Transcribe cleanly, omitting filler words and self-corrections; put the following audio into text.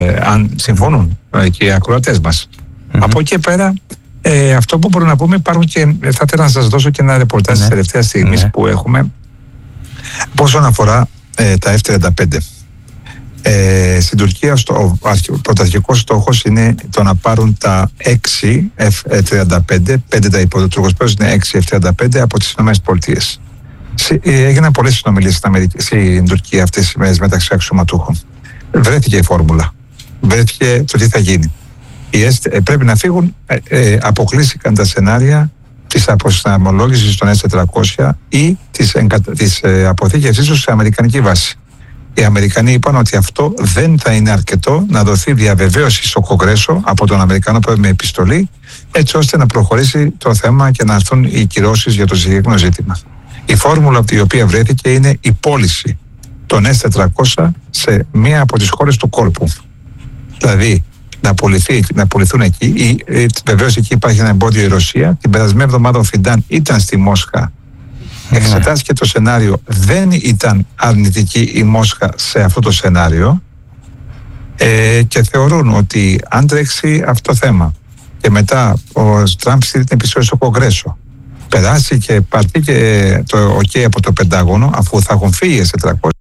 αν συμφωνούν και οι ακροατές μας. Από εκεί πέρα, αυτό που μπορούμε να πούμε, υπάρχουν και θα ήθελα να σας δώσω και ένα ρεπορτάζ της τελευταίας στιγμής που έχουμε όσον αφορά τα F-35. Στην Τουρκία ο πρωταρχικός στόχος είναι το να πάρουν τα 6 F-35, 5 τα υποτουρκοσπέδους είναι 6 F-35 από τις ΗΠΑ. Έγιναν πολλές συνομιλίες στην Τουρκία αυτές τις ημέρες μεταξύ αξιωματούχων. Βρέθηκε η φόρμουλα. Βρέθηκε το τι θα γίνει. Πρέπει να φύγουν, αποκλείστηκαν τα σενάρια της αποσυναρμολόγησης των S-400 ή της αποθήκευσής τους σε αμερικανική βάση. Οι Αμερικανοί είπαν ότι αυτό δεν θα είναι αρκετό, να δοθεί διαβεβαίωση στο Κογκρέσο από τον Αμερικανό Πρόεδρο με επιστολή, έτσι ώστε να προχωρήσει το θέμα και να έρθουν οι κυρώσεις για το συγκεκριμένο ζήτημα. Η φόρμουλα από την οποία βρέθηκε είναι η πώληση των S-400 σε μία από τις χώρες του κόλπου. Δηλαδή να πουληθούν εκεί. Βεβαίως εκεί υπάρχει ένα εμπόδιο η Ρωσία. Την περασμένη εβδομάδα ο Φιντάν ήταν στη Μόσχα. Εξετάστηκε το σενάριο. Δεν ήταν αρνητική η Μόσχα σε αυτό το σενάριο και θεωρούν ότι αν τρέξει αυτό το θέμα και μετά ο Τραμπ στείλει την επιστολή στο Κογκρέσο, περάσει και πάρει και το OK από το Πεντάγωνο, αφού θα έχουν φύγει σε 400,